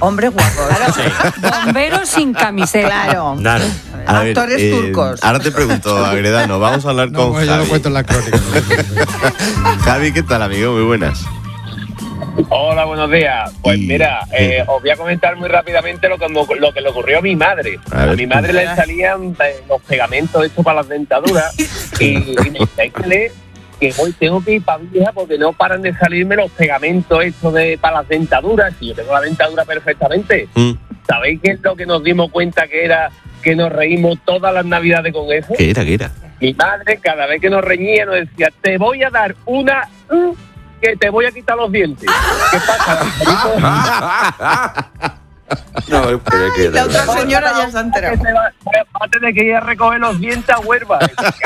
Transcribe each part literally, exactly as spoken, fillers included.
Hombre guapo. Claro. Sí. Bomberos sin camiseta. Claro. Claro. A ver, Actores eh, turcos. Ahora te pregunto, Agredano, vamos a hablar No, con pues Javi. yo lo cuento en la crónica. Javi, ¿qué tal, amigo? Muy buenas. Hola, buenos días. Pues Y- mira, eh, os voy a comentar muy rápidamente lo que, mo- lo que le ocurrió a mi madre. A A, ver. mi madre le salían eh, los pegamentos estos para las dentaduras y, y me dice que hoy tengo que ir para vieja porque no paran de salirme los pegamentos estos de para las dentaduras. Y yo tengo la dentadura perfectamente. Mm. ¿Sabéis qué es lo que nos dimos cuenta que era que nos reímos todas las navidades con eso? ¿Qué era, qué era? Mi madre, cada vez que nos reñía, nos decía, te voy a dar una... mm, que te voy a quitar los dientes. ¿Qué pasa? No, pero es que... La otra señora ya se ha enterado. Que te va, va a tener que ir a recoger los dientes a Huelva.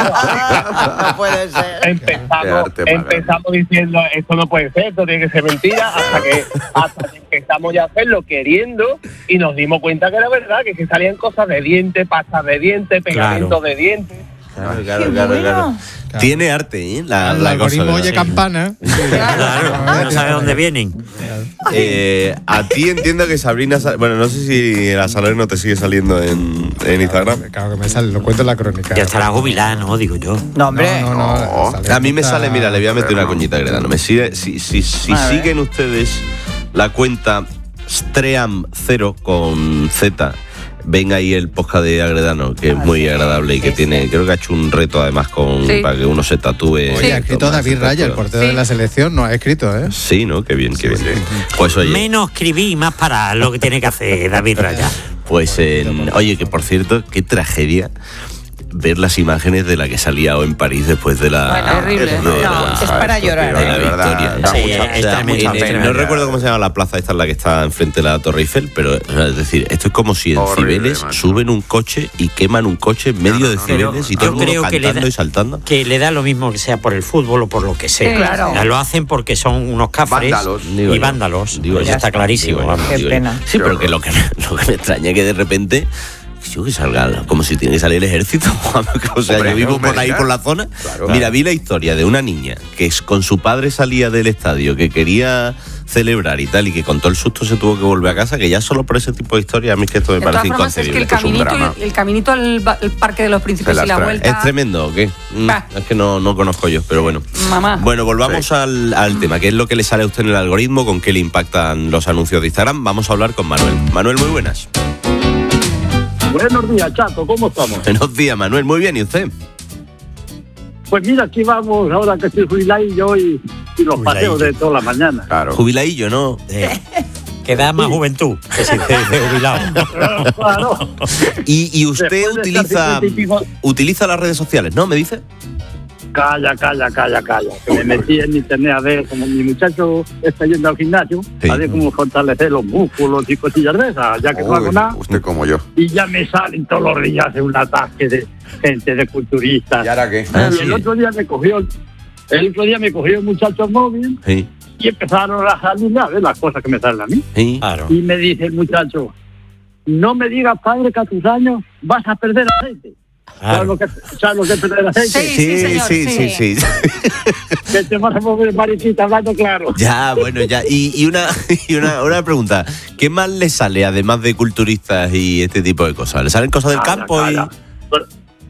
No puede ser. Empezamos, Quedarte mal, empezamos diciendo, esto no puede ser, esto tiene que ser mentira, hasta que, hasta que empezamos ya a hacerlo queriendo y nos dimos cuenta que era verdad, que, que salían cosas de dientes, pastas de dientes, pegamentos Claro. de dientes. Claro, claro, Qué claro, bueno. claro. Tiene arte, ¿eh? La, El la cosa algoritmo de oye la- campana. Claro. No sabe dónde vienen. Eh, a ti entiendo que Sabrina... Sa- Bueno, no sé si la Salerno te sigue saliendo en, en Instagram. Claro que me sale, lo cuento en la crónica. Ya estará jubilada, ¿no? Digo yo. No, hombre. No, no, no. sale- A mí me está- sale, mira, le voy a meter una coñita, Agredano. Me sigue, si si, si A ver. siguen ustedes la cuenta Stream cero con Z, ven ahí el podcast de Agredano, que es muy agradable y que sí, tiene, sí. creo que ha hecho un reto además con Sí. para que uno se tatúe. Oye, ha escrito Toma, David se Raya, el tatúa. portero de la selección, no ha escrito, ¿eh? Sí, ¿no? Qué bien, qué bien. Pues oye, Menos escribí y más para lo que tiene que hacer David Raya. pues en- oye, que por cierto, qué tragedia ver las imágenes de la que salía o en París después de la, Bueno, terrible. de No, la- es para esto, llorar, de tío, la de verdad, victoria. da Sí, mucha es pena, tremendo, mucha En el- pena. no recuerdo cómo se llama la plaza, esta es la que está enfrente de la Torre Eiffel, pero o sea, es decir, esto es como si en Horrible, Cibeles macho. suben un coche y queman un coche en medio no, de no, Cibeles y Yo todo el mundo creo que le cantando da- y saltando. Que le da lo mismo que sea por el fútbol o por lo que sea. Sí, claro. O sea, lo hacen porque son unos cafres Vándalos. Digo y yo. vándalos. Digo Pues yo. ya está clarísimo. Digo yo, vamos. Qué digo yo. pena. Sí, pero que lo que, lo que me extraña es que de repente yo que salga como si tiene que salir el ejército. O sea, Hombre, yo vivo hombre, por ahí ya. por la zona. Claro. Mira, vi la historia de una niña que es, con su padre salía del estadio, que quería celebrar y tal, y que con todo el susto se tuvo que volver a casa, que ya solo por ese tipo de historia a mí es que esto me De parece todas formas, es que el inconcebible. caminito, drama. el caminito al ba- al Parque de los Príncipes Se y la las trae. vuelta. ¿Es tremendo o qué? Mm, Bah. es que no, no conozco yo, pero bueno. Mamá. Bueno, volvamos Sí. al, al tema. ¿Qué es lo que le sale a usted en el algoritmo? ¿Con qué le impactan los anuncios de Instagram? Vamos a hablar con Manuel. Manuel, muy buenas. Buenos días, Chato, ¿cómo estamos? Buenos días, Manuel. Muy bien, ¿y usted? Pues mira, aquí vamos, ahora que estoy jubiladillo y, y los Jubiladillo. paseos de toda la mañana. Claro. Jubiladillo, ¿no? Eh, que da más juventud que si de, de jubilado. Claro. Y, y usted Después de utiliza, estar cincuenta y pico- utiliza las redes sociales, ¿no? ¿Me dice? Calla, calla, calla, calla. Que me metí en internet a ver, como mi muchacho está yendo al gimnasio, Sí. a ver cómo fortalecer los músculos y cosillas de esas, ya que no hago Uy, nada. usted como yo. Y ya me salen todos los días un ataque de gente, de culturistas. ¿Y ahora qué? Ah, y sí. el otro día me cogió, el otro día me cogió el muchacho móvil Sí. y empezaron a salirme a ver las cosas que me salen a mí. Sí. Claro. Y me dice el muchacho, no me digas, padre, que a tus años vas a perder aceite. ¿Sabes lo que, ¿sabes lo que es perder aceite? Sí, sí, señor, sí, sí, sí. sí. Que te vas a mover mariquita hablando claro. Ya, bueno, ya. Y, y una, y una, una pregunta. ¿Qué más le sale, además de culturistas y este tipo de cosas? ¿Le salen cosas del Calla, campo? calla. Pero-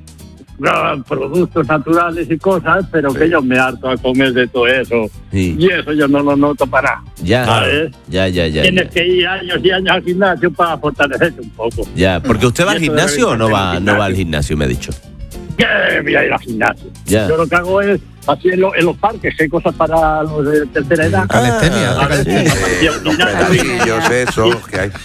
no, productos naturales y cosas, pero que yo me harto a comer de todo eso. Y, sí. Y eso yo no lo noto para nada. Ya, ¿sabes? ya, ya, ya. Tienes Ya, que ir años y años al gimnasio para fortalecerte un poco. ya. Porque usted va al Y eso gimnasio debe o no ser va, el no va al gimnasio. gimnasio, me ha dicho. Que voy a ir al gimnasio. Ya. Yo lo que hago es, así en, lo- en los parques, que hay cosas para los de tercera edad. Calistenia, Ah, hace sí. calistenia. Y Los orinar ahí. pedalillos, esos que hay.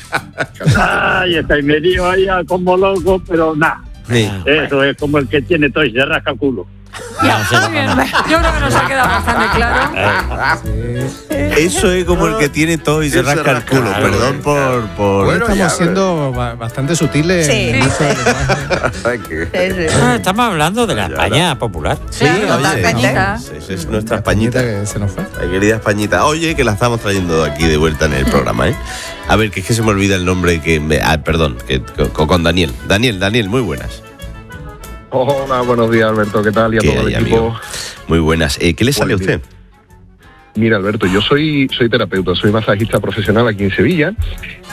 Ay, está y me dio ahí a como loco, pero nada. Sí. Eso es como el que tiene todo y se rasca el culo. Ya, muy bien. Yo creo que nos ha quedado bastante claro. Eso es como el que tiene todo y se Eso rasca el rasca, culo. claro. Perdón por... por... Bueno, Estamos ya, siendo ba- bastante sutiles Sí. en el uso del lenguaje. Ay, que- Sí, sí. Ah, estamos hablando de la España popular. Sí, Claro, oye, totalmente. sí, sí, es nuestra Españita Españita. que se nos fue. Ay, querida Españita. Oye, que la estamos trayendo aquí de vuelta en el programa, ¿eh? A ver, que es que se me olvida el nombre que... me- ah, perdón, que, con, con Daniel. Daniel, Daniel, muy buenas. Hola, buenos días, Alberto. ¿Qué tal? Y a ¿Qué todo el hay, equipo. amigo? Muy buenas. Eh, ¿Qué le sale a Pues usted? Mira, Alberto, yo soy, soy terapeuta, soy masajista profesional aquí en Sevilla